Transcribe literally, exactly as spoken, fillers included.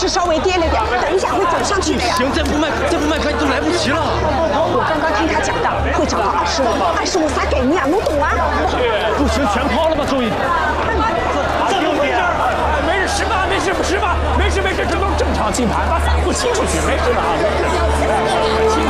稍微跌了点，等一下会走上去的呀。 行，再不卖，再不卖开就来不及了。 我刚刚听他讲的，会涨到二十五，二十五啥概念啊？侬懂啊？ 不行，全抛了吧，周一。 怎么回事？没事，十八，没事，十八，没事没事，这都是正常清盘，把散户清出去，没事的啊。